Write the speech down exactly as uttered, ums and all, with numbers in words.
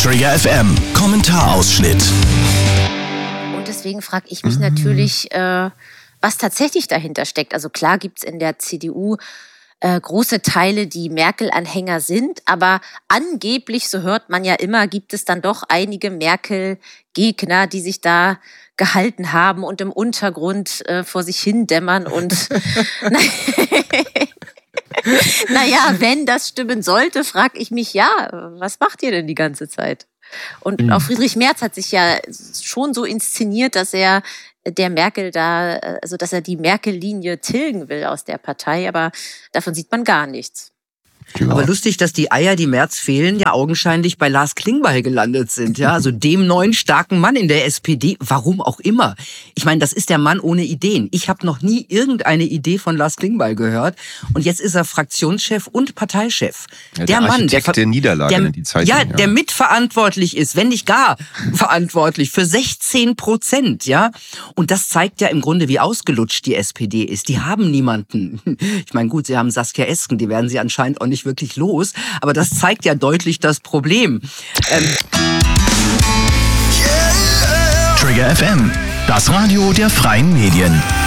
Trigger F M, Kommentarausschnitt. Und deswegen frage ich mich natürlich, äh, was tatsächlich dahinter steckt. Also klar gibt es in der C D U äh, große Teile, die Merkel-Anhänger sind, aber angeblich, so hört man ja immer, gibt es dann doch einige Merkel-Gegner, die sich da gehalten haben und im Untergrund äh, vor sich hin dämmern und naja, wenn das stimmen sollte, frage ich mich, ja, was macht ihr denn die ganze Zeit? Und mhm. auch Friedrich Merz hat sich ja schon so inszeniert, dass er der Merkel da, also dass er die Merkel-Linie tilgen will aus der Partei, aber davon sieht man gar nichts. Ja. Aber lustig, dass die Eier, die Merz fehlen, ja augenscheinlich bei Lars Klingbeil gelandet sind, ja, also dem neuen starken Mann in der S P D, warum auch immer. Ich meine, das ist der Mann ohne Ideen. Ich habe noch nie irgendeine Idee von Lars Klingbeil gehört und jetzt ist er Fraktionschef und Parteichef. Ja, der, der Mann, der, der Niederlage, der, die Zeitung, ja, ja, der mitverantwortlich ist, wenn nicht gar verantwortlich für sechzehn Prozent, ja. Und das zeigt ja im Grunde, wie ausgelutscht die S P D ist. Die haben niemanden. Ich meine, gut, sie haben Saskia Esken, die werden sie anscheinend auch nicht wirklich los, aber das zeigt ja deutlich das Problem. Ähm Trigger F M, das Radio der freien Medien.